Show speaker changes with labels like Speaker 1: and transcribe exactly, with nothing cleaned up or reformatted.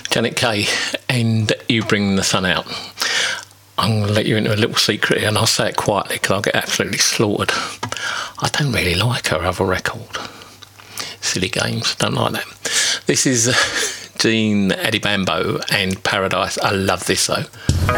Speaker 1: Janet Kay, and You Bring the Sun Out. I'm going to let you into a little secret here, and I'll say it quietly because I'll get absolutely slaughtered. I don't really like her other record. Silly Games, don't like that. This is Gene Eddie Bambo and Paradise. I love this though.